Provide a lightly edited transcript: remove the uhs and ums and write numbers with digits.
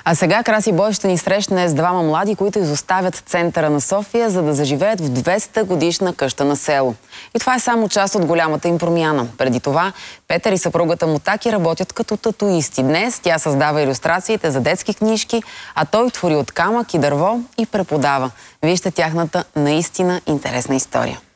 А сега Краси Бой ще ни срещне с двама млади, които изоставят центъра на София, за да заживеят в 200-годишна къща на село. И това е само част от голямата им промяна. Преди това Петър и съпругата му Таки работят като татуисти. Днес тя създава илюстрациите за детски книжки, а той твори от камък и дърво и преподава. Вижте тяхната наистина интересна история.